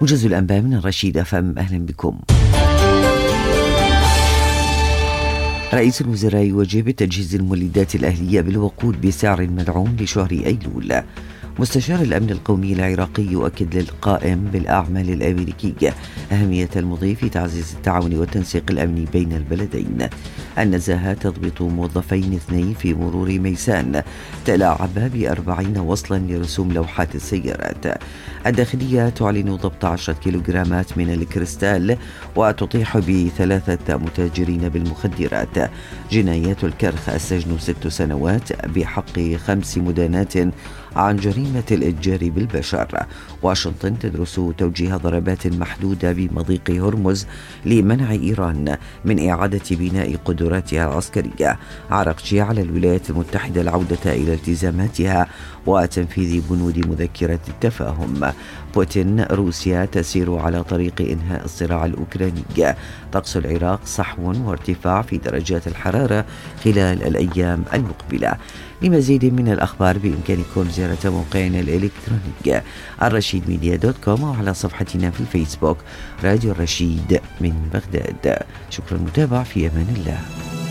موجز الأنباء من الرشيد FM. أهلا بكم. رئيس الوزراء يوجه بتجهيز المولدات الأهلية بالوقود بسعر مدعوم لشهر أيلول. مستشار الأمن القومي العراقي يؤكد للقائم بالأعمال الأمريكي أهمية المضي في تعزيز التعاون والتنسيق الأمني بين البلدين. النزاهة تضبط موظفين 2 في مرور ميسان تلاعب ب40 وصلا لرسوم لوحات السيارات. الداخلية تعلن ضبط 10 كيلوغرامات من الكريستال وتطيح ب3 متاجرين بالمخدرات. جنايات الكرخ، السجن 6 سنوات بحق 5 مدانات عن جريمة الإتجار بالبشر. واشنطن تدرس توجيه ضربات محدودة بمضيق هرمز لمنع إيران من إعادة بناء قدراتها العسكرية. عرقجي على الولايات المتحدة العودة إلى التزاماتها وتنفيذ بنود مذكرة التفاهم. بوتين، روسيا تسير على طريق إنهاء الصراع الأوكراني. طقس العراق صحو وارتفاع في درجات الحرارة خلال الأيام المقبلة. لمزيد من الأخبار بإمكانكم زيارة موقعنا الإلكتروني الرشيدميديا.com أو على صفحتنا في الفيسبوك راديو الرشيد من بغداد. شكرا للمتابعة، في أمان الله.